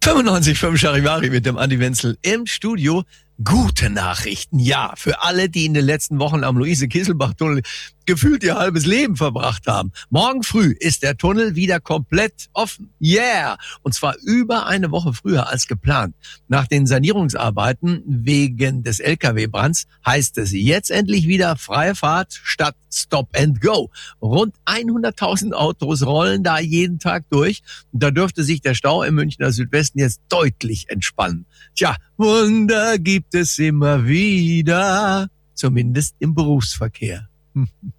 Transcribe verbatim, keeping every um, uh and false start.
fünfundneunzig Komma fünf Charivari mit dem Andi Wenzel im Studio. Gute Nachrichten, ja, für alle, die in den letzten Wochen am Luise-Kesselbach-Tunnel gefühlt ihr halbes Leben verbracht haben. Morgen früh ist der Tunnel wieder komplett offen. Yeah! Und zwar über eine Woche früher als geplant. Nach den Sanierungsarbeiten wegen des L K W-Brands heißt es jetzt endlich wieder freie Fahrt statt Stop and Go. Rund hunderttausend Autos rollen da jeden Tag durch. Und da dürfte sich der Stau im Münchner Südwesten jetzt deutlich entspannen. Tja, Wunder gibt es immer wieder, zumindest im Berufsverkehr.